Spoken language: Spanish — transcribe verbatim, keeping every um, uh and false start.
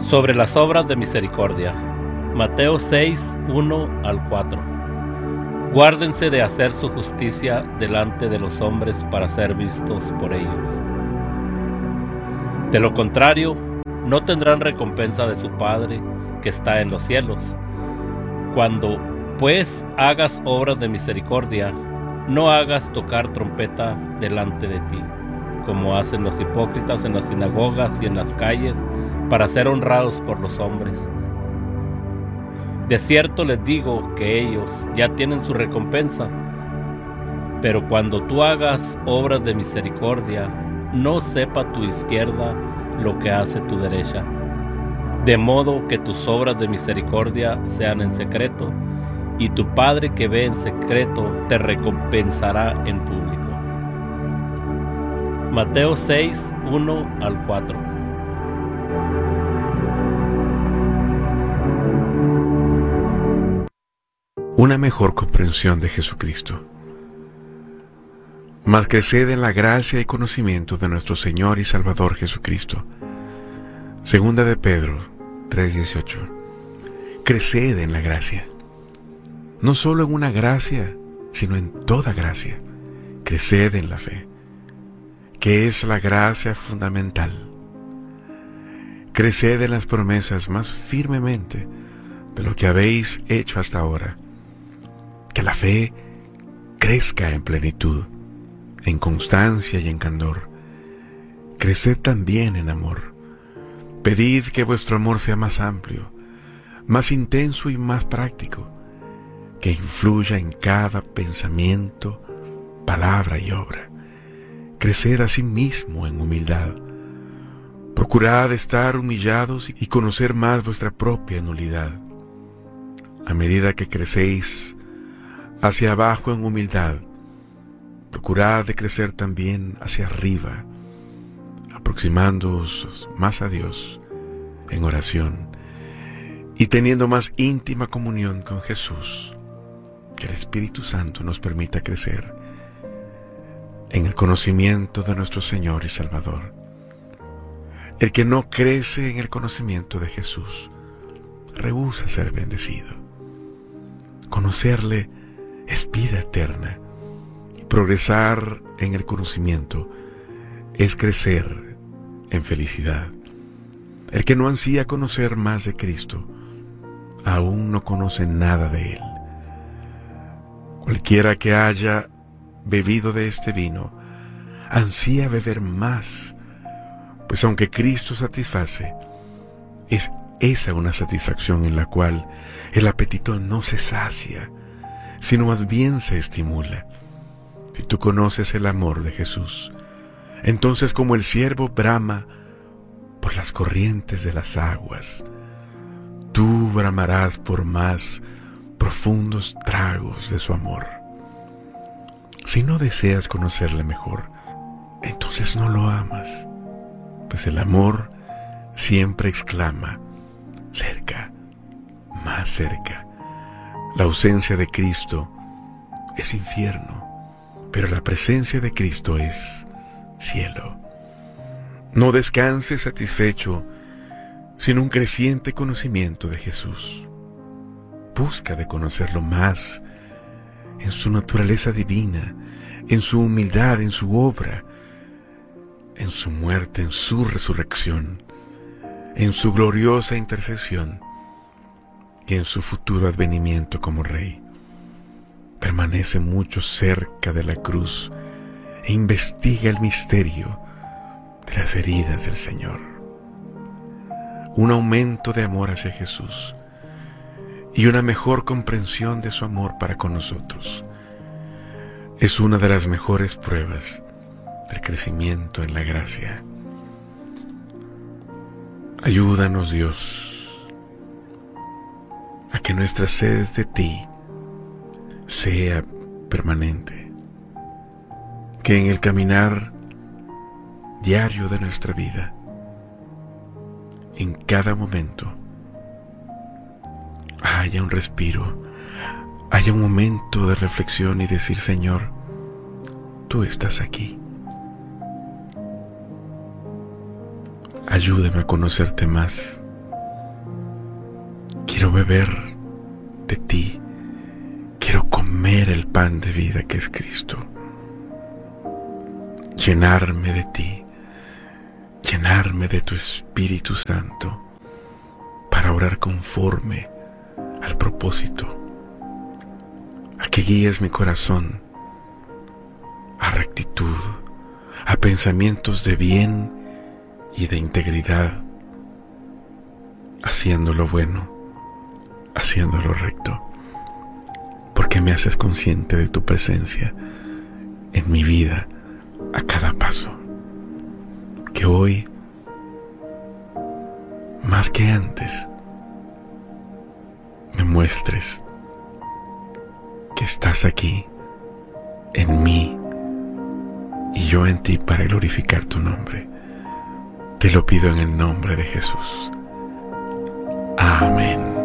Sobre las obras de misericordia. Mateo seis, uno al cuatro. Guárdense de hacer su justicia delante de los hombres para ser vistos por ellos. De lo contrario, no tendrán recompensa de su Padre que está en los cielos. Cuando, pues, hagas obras de misericordia, no hagas tocar trompeta delante de ti, como hacen los hipócritas en las sinagogas y en las calles, para ser honrados por los hombres. De cierto les digo que ellos ya tienen su recompensa. Pero cuando tú hagas obras de misericordia, no sepa tu izquierda lo que hace tu derecha, de modo que tus obras de misericordia sean en secreto, y tu Padre que ve en secreto te recompensará en público. Mateo seis, uno al cuatro. Una mejor comprensión de Jesucristo. Mas creced en la gracia y conocimiento de nuestro Señor y Salvador Jesucristo. Segunda de Pedro tres dieciocho. Creced en la gracia. No solo en una gracia, sino en toda gracia. Creced en la fe, que es la gracia fundamental. Creced en las promesas más firmemente de lo que habéis hecho hasta ahora. Que la fe crezca en plenitud, en constancia y en candor. Creced también en amor. Pedid que vuestro amor sea más amplio, más intenso y más práctico, que influya en cada pensamiento, palabra y obra. Creced asimismo en humildad. Procurad estar humillados y conocer más vuestra propia nulidad. A medida que crecéis hacia abajo en humildad, procurad de crecer también hacia arriba, aproximándoos más a Dios en oración y teniendo más íntima comunión con Jesús. Que el Espíritu Santo nos permita crecer en el conocimiento de nuestro Señor y Salvador. El que no crece en el conocimiento de Jesús rehúsa ser bendecido. Conocerle es vida eterna, y progresar en el conocimiento es crecer en felicidad. El que no ansía conocer más de Cristo aún no conoce nada de Él. Cualquiera que haya bebido de este vino ansía beber más, pues aunque Cristo satisface, es esa una satisfacción en la cual el apetito no se sacia, sino más bien se estimula. Si tú conoces el amor de Jesús, entonces como el ciervo brama por las corrientes de las aguas, tú bramarás por más profundos tragos de su amor. Si no deseas conocerle mejor, entonces no lo amas, pues el amor siempre exclama: cerca, más cerca. La ausencia de Cristo es infierno, pero la presencia de Cristo es cielo. No descanses satisfecho sin un creciente conocimiento de Jesús. Busca de conocerlo más en su naturaleza divina, en su humildad, en su obra, en su muerte, en su resurrección, en su gloriosa intercesión y en su futuro advenimiento como Rey. Permanece mucho cerca de la cruz e investiga el misterio de las heridas del Señor. Un aumento de amor hacia Jesús y una mejor comprensión de su amor para con nosotros es una de las mejores pruebas del crecimiento en la gracia. Ayúdanos, Dios, a que nuestra sed de ti sea permanente, que en el caminar diario de nuestra vida, en cada momento, haya un respiro, haya un momento de reflexión y decir: Señor, tú estás aquí. Ayúdame a conocerte más quiero beber de ti, quiero comer el pan de vida que es Cristo, llenarme de ti, llenarme de tu Espíritu Santo para orar conforme al propósito, a que guíes mi corazón a rectitud, a pensamientos de bien y de integridad, haciendo lo bueno, haciendo lo recto, porque me haces consciente de tu presencia en mi vida a cada paso. Que hoy, más que antes, me muestres que estás aquí en mí y yo en ti para glorificar tu nombre. Te lo pido en el nombre de Jesús. Amén.